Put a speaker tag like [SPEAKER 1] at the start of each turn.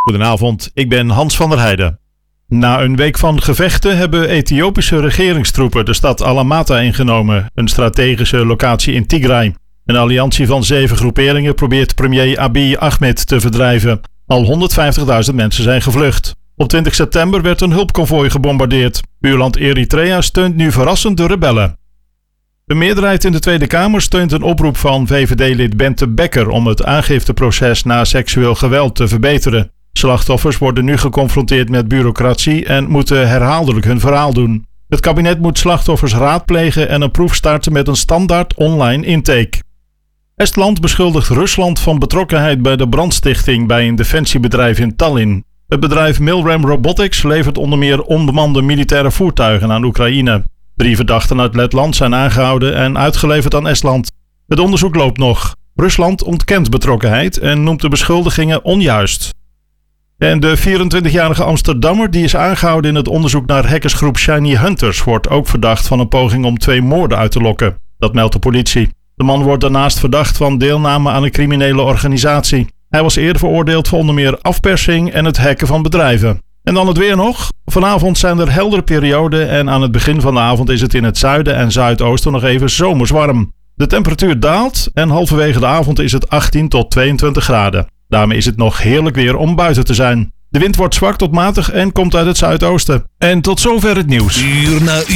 [SPEAKER 1] Goedenavond, ik ben Hans van der Heijden. Na een week van gevechten hebben Ethiopische regeringstroepen de stad Alamata ingenomen, een strategische locatie in Tigray. Een alliantie van 7 groeperingen probeert premier Abiy Ahmed te verdrijven. Al 150.000 mensen zijn gevlucht. Op 20 september werd een hulpconvooi gebombardeerd. Buurland Eritrea steunt nu verrassend de rebellen. Een meerderheid in de Tweede Kamer steunt een oproep van VVD-lid Bente Bekker om het aangifteproces na seksueel geweld te verbeteren. Slachtoffers worden nu geconfronteerd met bureaucratie en moeten herhaaldelijk hun verhaal doen. Het kabinet moet slachtoffers raadplegen en een proef starten met een standaard online intake. Estland beschuldigt Rusland van betrokkenheid bij de brandstichting bij een defensiebedrijf in Tallinn. Het bedrijf Milrem Robotics levert onder meer onbemande militaire voertuigen aan Oekraïne. 3 verdachten uit Letland zijn aangehouden en uitgeleverd aan Estland. Het onderzoek loopt nog. Rusland ontkent betrokkenheid en noemt de beschuldigingen onjuist. En de 24-jarige Amsterdammer die is aangehouden in het onderzoek naar hackersgroep Shiny Hunters wordt ook verdacht van een poging om 2 moorden uit te lokken. Dat meldt de politie. De man wordt daarnaast verdacht van deelname aan een criminele organisatie. Hij was eerder veroordeeld voor onder meer afpersing en het hacken van bedrijven. En dan het weer nog. Vanavond zijn er heldere perioden en aan het begin van de avond is het in het zuiden en zuidoosten nog even zomers warm. De temperatuur daalt en halverwege de avond is het 18 tot 22 graden. Daarmee is het nog heerlijk weer om buiten te zijn. De wind wordt zwak tot matig en komt uit het zuidoosten. En tot zover het nieuws.
[SPEAKER 2] Uur na uur.